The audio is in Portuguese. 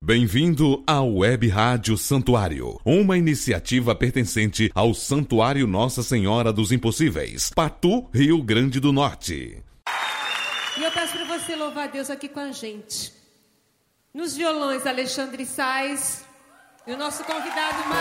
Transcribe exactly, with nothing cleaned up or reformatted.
Bem-vindo ao Web Rádio Santuário, uma iniciativa pertencente ao Santuário Nossa Senhora dos Impossíveis, Patu, Rio Grande do Norte. E eu peço para você louvar a Deus aqui com a gente. Nos violões, Alexandre Sais, e o nosso convidado mais